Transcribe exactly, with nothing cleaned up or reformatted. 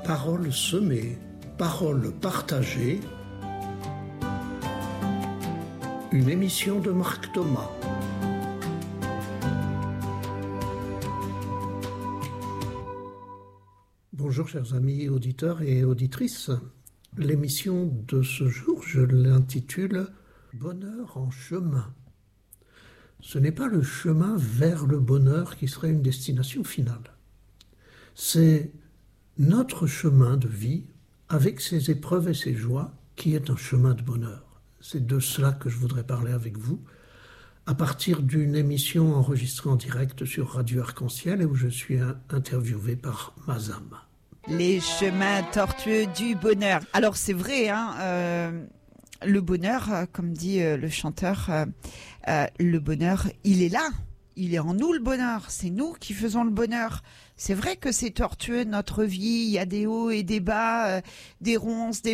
Paroles semées, paroles partagées. Une émission de Marc Thomas. Bonjour chers amis auditeurs et auditrices. L'émission de ce jour, je l'intitule « Bonheur en chemin ». Ce n'est pas le chemin vers le bonheur qui serait une destination finale. C'est notre chemin de vie, avec ses épreuves et ses joies, qui est un chemin de bonheur. C'est de cela que je voudrais parler avec vous, à partir d'une émission enregistrée en direct sur Radio Arc-en-Ciel et où je suis interviewé par Mazam. Les chemins tortueux du bonheur. Alors c'est vrai, hein, euh, le bonheur, euh, comme dit euh, le chanteur, euh, euh, le bonheur, il est là. Il est en nous le bonheur. C'est nous qui faisons le bonheur. C'est vrai que c'est tortueux notre vie. Il y a des hauts et des bas, euh, des ronces, des